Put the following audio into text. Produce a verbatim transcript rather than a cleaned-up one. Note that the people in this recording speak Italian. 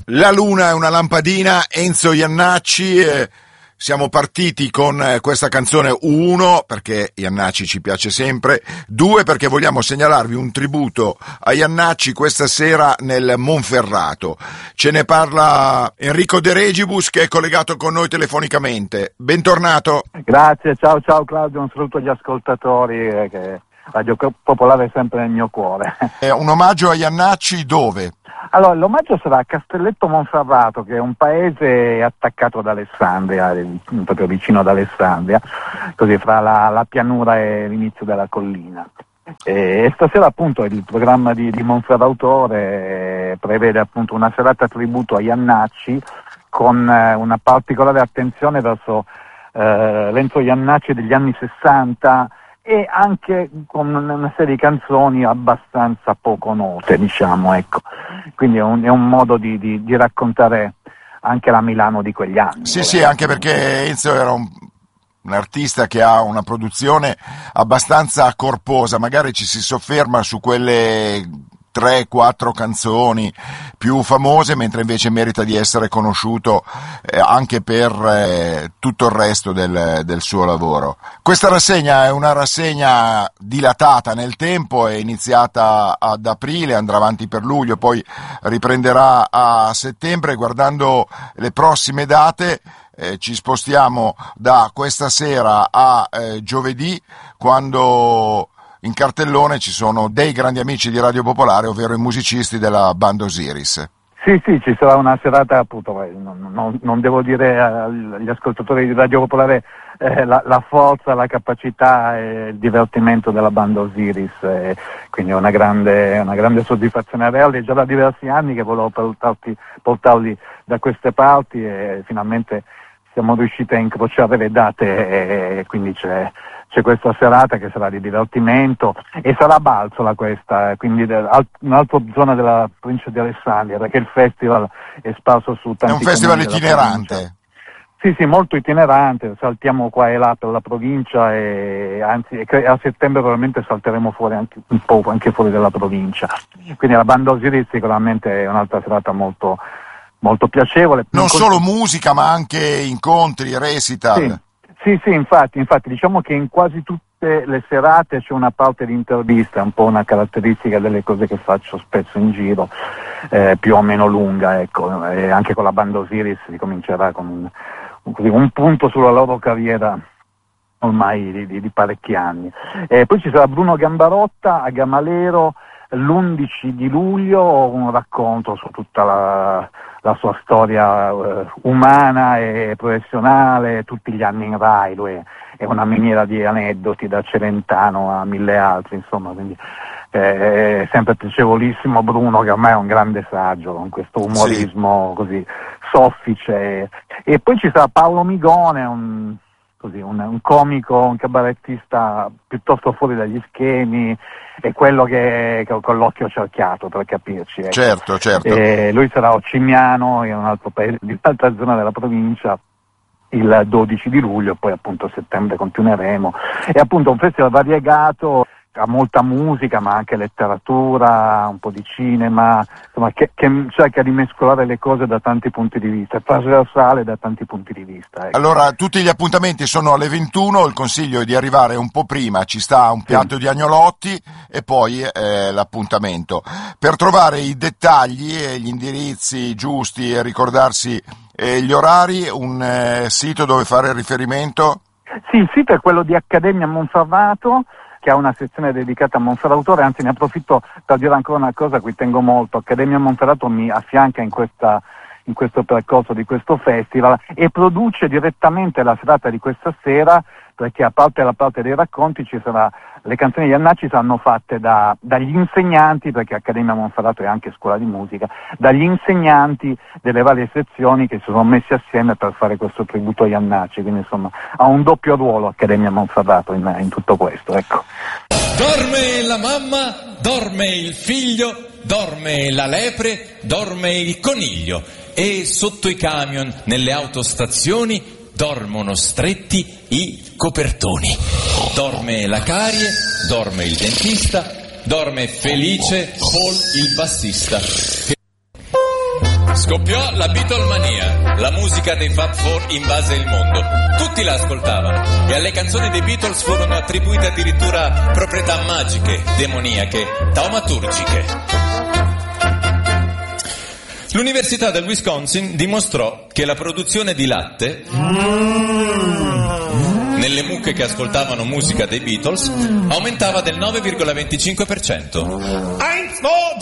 La luna è una lampadina, Enzo Jannacci, eh, siamo partiti con eh, questa canzone, uno perché Jannacci ci piace sempre, due perché vogliamo segnalarvi un tributo a Jannacci questa sera nel Monferrato. Ce ne parla Enrico De Regibus che è collegato con noi telefonicamente. Bentornato. Grazie, ciao ciao Claudio, un saluto agli ascoltatori, eh, che Radio Popolare è sempre nel mio cuore. È un omaggio a Jannacci dove? Allora, l'omaggio sarà a Castelletto Monferrato, che è un paese attaccato ad Alessandria, proprio vicino ad Alessandria, così fra la, la pianura e l'inizio della collina. E, e stasera appunto il programma di, di Monferrautore prevede appunto una serata tributo a Jannacci con eh, una particolare attenzione verso eh, l'Enzo Jannacci degli anni sessanta, e anche con una serie di canzoni abbastanza poco note, diciamo, ecco. Quindi è un, è un modo di, di, di raccontare anche la Milano di quegli anni. Sì, sì, anche perché Enzo era un, un artista che ha una produzione abbastanza corposa, magari ci si sofferma su quelle tre, quattro canzoni più famose, mentre invece merita di essere conosciuto eh, anche per eh, tutto il resto del, del suo lavoro. Questa rassegna è una rassegna dilatata nel tempo, è iniziata ad aprile, andrà avanti per luglio, poi riprenderà a settembre. Guardando le prossime date eh, ci spostiamo da questa sera a eh, giovedì, quando in cartellone ci sono dei grandi amici di Radio Popolare, ovvero i musicisti della Banda Osiris. Sì, sì, ci sarà una serata, appunto, non, non, non devo dire agli ascoltatori di Radio Popolare eh, la, la forza, la capacità e il divertimento della Banda Osiris, eh, quindi è una grande, una grande soddisfazione averli. È già da diversi anni che volevo portarti, portarli da queste parti e finalmente siamo riusciti a incrociare le date, e quindi c'è... C'è questa serata che sarà di divertimento e sarà a Balzola questa, quindi un'altra zona della provincia di Alessandria, perché il festival è sparso su tanti. È un festival comuni itinerante. Sì, sì, molto itinerante, saltiamo qua e là per la provincia e anzi a settembre probabilmente salteremo fuori anche un po' anche fuori dalla provincia. Quindi la Banda Osiris sicuramente è un'altra serata molto, molto piacevole. Non solo musica, ma anche incontri, recital. Sì. Sì, sì, infatti, infatti, diciamo che in quasi tutte le serate c'è una parte di intervista, un po' una caratteristica delle cose che faccio spesso in giro, eh, più o meno lunga, ecco, e anche con la Banda Osiris si comincerà con un, un, così, un punto sulla loro carriera ormai di, di, di parecchi anni. Eh, poi ci sarà Bruno Gambarotta a Gamalero l'undici di luglio, un racconto su tutta la, la sua storia eh, umana e professionale, tutti gli anni in Rai. Lui è, è una miniera di aneddoti da Celentano a mille altri, insomma, quindi eh, è sempre piacevolissimo Bruno, che ormai è un grande saggio con questo umorismo sì. così soffice. E poi ci sarà Paolo Migone, un Così, un, un comico, un cabarettista piuttosto fuori dagli schemi, è quello che, che con l'occhio cerchiato, per capirci. Ecco. Certo, certo. E lui sarà a Cimiano, in un altro paese, in un'altra zona della provincia, il dodici di luglio, poi appunto a settembre continueremo. È appunto un festival variegato, ha molta musica, ma anche letteratura, un po' di cinema, insomma, che, che cerca di mescolare le cose da tanti punti di vista, è trasversale da tanti punti di vista. Ecco. Allora, tutti gli appuntamenti sono alle ventuno, il consiglio è di arrivare un po' prima, ci sta un piatto sì. di agnolotti e poi eh, l'appuntamento. Per trovare i dettagli e gli indirizzi giusti e ricordarsi eh, gli orari, un eh, sito dove fare riferimento? Sì, il sito è quello di Accademia Monferrato, che ha una sezione dedicata a Monferratore, anzi ne approfitto per dire ancora una cosa a cui tengo molto. Accademia Monferrato mi affianca in questa in questo percorso di questo festival e produce direttamente la serata di questa sera, perché a parte la parte dei racconti ci sarà, le canzoni di Jannacci saranno fatte da, dagli insegnanti, perché Accademia Monferrato è anche scuola di musica, dagli insegnanti delle varie sezioni che si sono messi assieme per fare questo tributo a Jannacci, quindi insomma ha un doppio ruolo Accademia Monferrato in, in tutto questo, ecco. Dorme la mamma, dorme il figlio, dorme la lepre, dorme il coniglio e sotto i camion, nelle autostazioni, dormono stretti i copertoni. Dorme la carie, dorme il dentista, dorme felice Paul il bassista. Scoppiò la Beatlemania, la musica dei Fab Four invase il mondo. Tutti la ascoltavano e alle canzoni dei Beatles furono attribuite addirittura proprietà magiche, demoniache, taumaturgiche. L'Università del Wisconsin dimostrò che la produzione di latte nelle mucche che ascoltavano musica dei Beatles aumentava del nove virgola venticinque per cento. Eins, zwei,